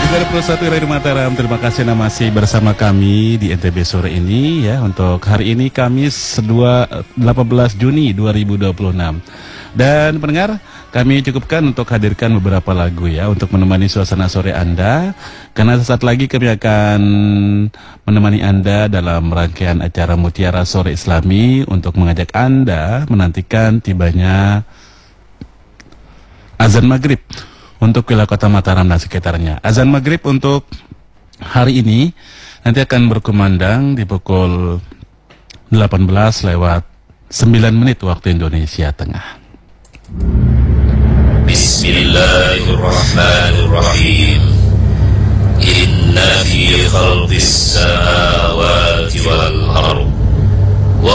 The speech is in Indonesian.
Negara Persatu Radio Mataram, terima kasih Anda masih bersama kami di NTB sore ini ya. Untuk hari ini Kamis 18 Juni 2026. Dan pendengar, kami cukupkan untuk hadirkan beberapa lagu ya untuk menemani suasana sore Anda. Karena sesaat lagi kami akan menemani Anda dalam rangkaian acara Mutiara Sore Islami untuk mengajak Anda menantikan tibanya azan maghrib untuk wilayah kota Mataram dan sekitarnya. Azan maghrib untuk hari ini nanti akan berkumandang di pukul 18:09 waktu Indonesia Tengah. Bismillahirrahmanirrahim. Inna fi khalqis samawati wal ardh